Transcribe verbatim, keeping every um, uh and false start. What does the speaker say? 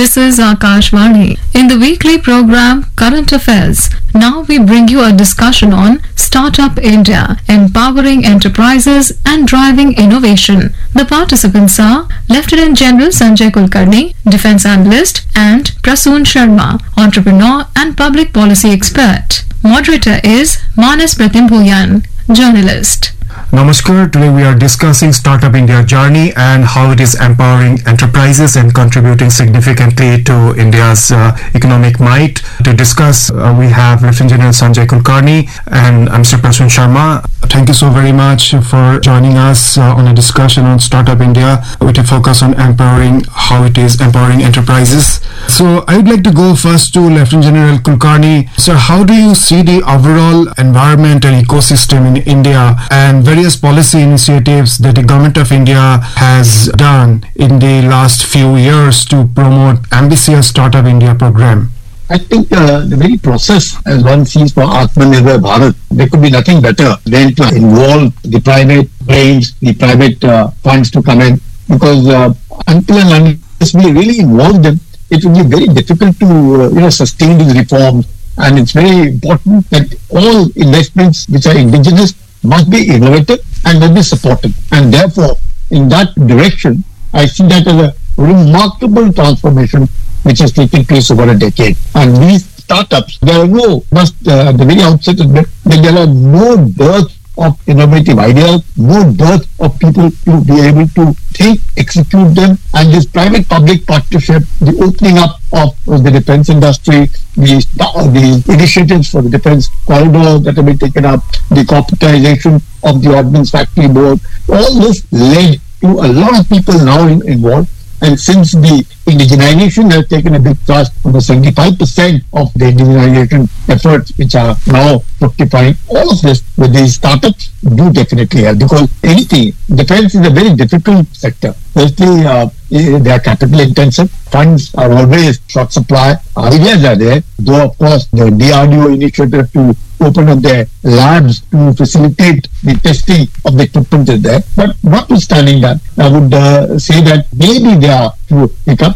This is Akashvani. In the weekly program Current Affairs, now we bring you a discussion on Startup India, empowering enterprises and driving innovation. The participants are Lieutenant General Sanjay Kulkarni, Defence Analyst, and Prasoon Sharma, Entrepreneur and Public Policy Expert. Moderator is Manas Pratim Bhuyan, Journalist. Namaskar. Today we are discussing Startup India journey and how it is empowering enterprises and contributing significantly to India's uh, economic might. To discuss, uh, we have Lieutenant General Sanjay Kulkarni and Mister Prasoon Sharma. Thank you so very much for joining us uh, on a discussion on Startup India with a focus on empowering, how it is empowering enterprises. So I would like to go first to Lieutenant General Kulkarni. Sir, how do you see the overall environment and ecosystem in India and various policy initiatives that the Government of India has done in the last few years to promote ambitious Startup India program? I think uh, the very process, as one sees for Atmanirbhar Bharat, there could be nothing better than to involve the private brains, the private uh, funds to come in, because uh, until and unless we really involve them, it will be very difficult to uh, you know sustain these reforms. And it's very important that all investments which are indigenous must be innovative and must be supported. And therefore, in that direction, I see that as a remarkable transformation which has taken place over a decade. And these startups, there are no, must uh, at the very outset admit that there are no dearth of innovative ideas, no dearth of people to be able to think, execute them, and this private-public partnership, the opening up of the defense industry, the, the initiatives for the defense corridor that have been taken up, the corporatization of the Ordnance Factory Board, all this led to a lot of people now in, involved. And since the indigenization has taken a big thrust, almost seventy-five percent of the indigenization efforts which are now fructifying, all of this with these startups do definitely help, because anything, defense is a very difficult sector. Firstly, uh, they are capital intensive, funds are always short supply, ideas are there, though of course the D R D O initiative to open up their labs to facilitate the testing of the equipment is there. But notwithstanding that, I would uh, say that maybe they are to pick up